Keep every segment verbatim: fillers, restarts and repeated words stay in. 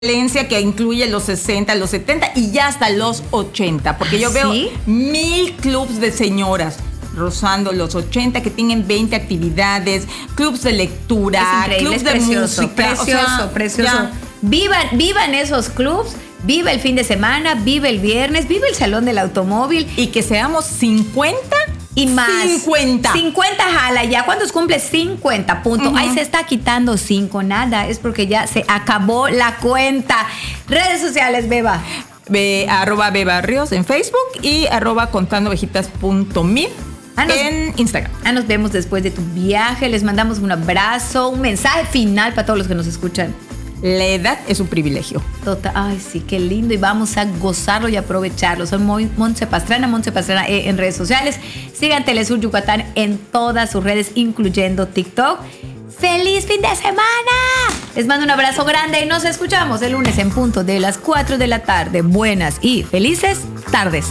Valencia, que incluye los sesenta, los setenta y ya hasta los ochenta, porque yo veo ¿Sí? mil clubs de señoras rozando los ochenta que tienen veinte actividades, clubs de lectura, Es increíble, clubs es de precioso, música, precioso, o sea, precioso. ya. Vivan, vivan esos clubs, viva el fin de semana, viva el viernes, viva el salón del automóvil. Y que seamos cincuenta Y más. cincuenta. cincuenta jala ya. ¿Cuántos cumples? cincuenta, punto. Uh-huh. Ahí se está quitando cinco, nada. Es porque ya se acabó la cuenta. Redes sociales, Beba. Be, arroba bebarrios en Facebook y arroba contandovejitas punto me Ah, nos- en Instagram. Ah, nos vemos después de tu viaje. Les mandamos un abrazo, un mensaje final para todos los que nos escuchan. La edad es un privilegio. Total, ay, sí, qué lindo. Y vamos a gozarlo y aprovecharlo. Soy Mo- Montse Pastrana, Montse Pastrana eh, en redes sociales. Sigan Telesur Yucatán en todas sus redes, incluyendo TikTok. ¡Feliz fin de semana! Les mando un abrazo grande y nos escuchamos el lunes en punto de las cuatro de la tarde. Buenas y felices tardes.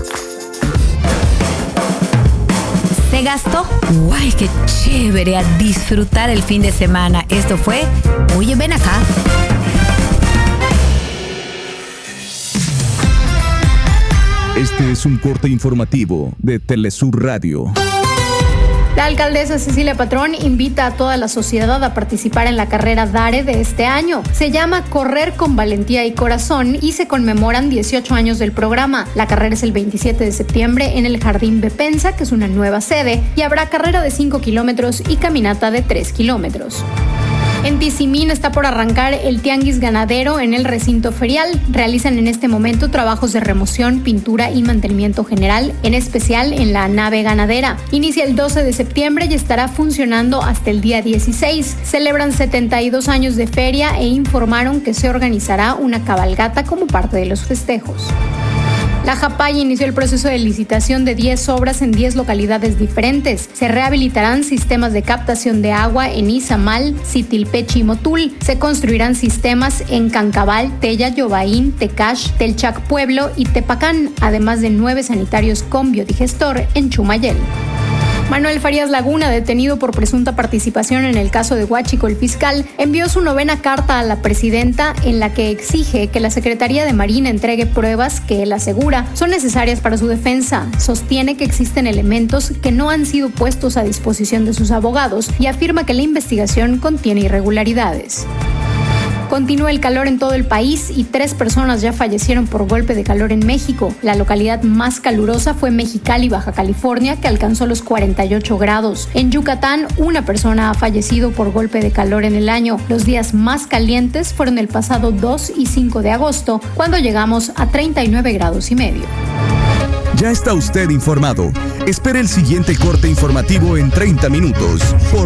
¿Se gastó? ¡Guay, qué chévere! A disfrutar el fin de semana. Esto fue Oye, ven acá. Este es un corte informativo de Telesur Radio. La alcaldesa Cecilia Patrón invita a toda la sociedad a participar en la carrera DARE de este año. Se llama Correr con Valentía y Corazón y se conmemoran dieciocho años del programa. La carrera es el veintisiete de septiembre en el Jardín Bepensa, que es una nueva sede, y habrá carrera de cinco kilómetros y caminata de tres kilómetros. En Tizimín está por arrancar el Tianguis Ganadero en el recinto ferial. Realizan en este momento trabajos de remoción, pintura y mantenimiento general, en especial en la nave ganadera. Inicia el doce de septiembre y estará funcionando hasta el día dieciséis. Celebran setenta y dos años de feria e informaron que se organizará una cabalgata como parte de los festejos. La Japay inició el proceso de licitación de diez obras en diez localidades diferentes. Se rehabilitarán sistemas de captación de agua en Izamal, Citilpechi y Motul. Se construirán sistemas en Cancabal, Tella, Yobaín, Tecash, Telchac Pueblo y Tepacán, además de nueve sanitarios con biodigestor en Chumayel. Manuel Farías Laguna, detenido por presunta participación en el caso de Huáchico el fiscal, envió su novena carta a la presidenta en la que exige que la Secretaría de Marina entregue pruebas que él asegura son necesarias para su defensa. Sostiene que existen elementos que no han sido puestos a disposición de sus abogados y afirma que la investigación contiene irregularidades. Continúa el calor en todo el país y tres personas ya fallecieron por golpe de calor en México. La localidad más calurosa fue Mexicali, Baja California, que alcanzó los cuarenta y ocho grados. En Yucatán, una persona ha fallecido por golpe de calor en el año. Los días más calientes fueron el pasado dos y cinco de agosto, cuando llegamos a treinta y nueve grados y medio. Ya está usted informado. Espere el siguiente corte informativo en treinta minutos. Por